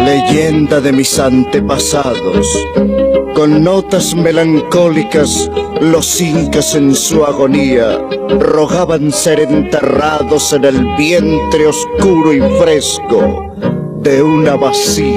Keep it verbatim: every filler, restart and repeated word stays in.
Leyenda de mis antepasados, con notas melancólicas, los incas en su agonía rogaban ser enterrados en el vientre oscuro y fresco de una vacía